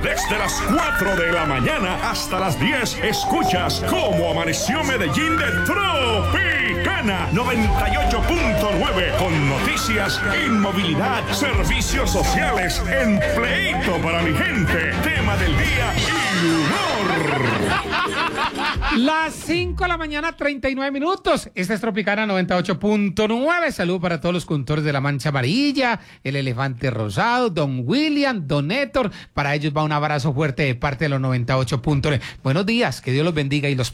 Desde las 4 de la mañana hasta las 10 escuchas cómo amaneció Medellín de Tropicana 98.9 con noticias, inmovilidad, servicios sociales, empleito para mi gente, tema del día y humor. Las 5 de la mañana, 39 minutos. Esta es Tropicana 98.9. Salud para todos los conductores de la Mancha Amarilla, el Elefante Rosado, Don William, Don Héctor. Para ellos va un abrazo fuerte de parte de los 98.9. Buenos días, que Dios los bendiga y los